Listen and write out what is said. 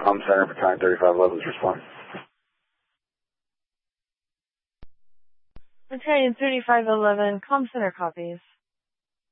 Com Center, Battalion 3511's response. Battalion 3511, Com Center copies.